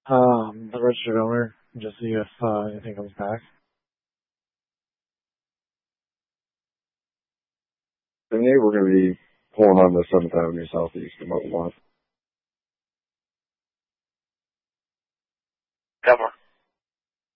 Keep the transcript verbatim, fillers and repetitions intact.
Um, the registered owner, just see if uh, anything comes back. And they were going to be pulling on the seventh Avenue Southeast about a month. Cover.